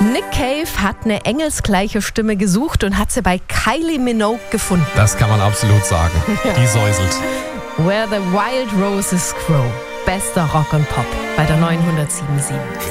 Nick Cave hat eine engelsgleiche Stimme gesucht und hat sie bei Kylie Minogue gefunden. Das kann man absolut sagen. Die säuselt. Where the Wild Roses Grow. Bester Rock und Pop bei der 907.7.